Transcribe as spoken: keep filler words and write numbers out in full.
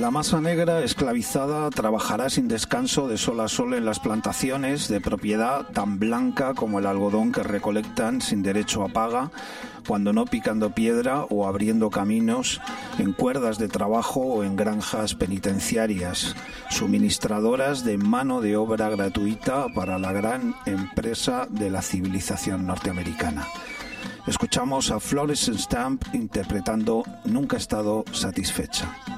La masa negra, esclavizada, trabajará sin descanso de sol a sol en las plantaciones de propiedad tan blanca como el algodón que recolectan sin derecho a paga, cuando no picando piedra o abriendo caminos en cuerdas de trabajo o en granjas penitenciarias, suministradoras de mano de obra gratuita para la gran empresa de la civilización norteamericana. Escuchamos a Florence Stamp interpretando Nunca he estado satisfecha.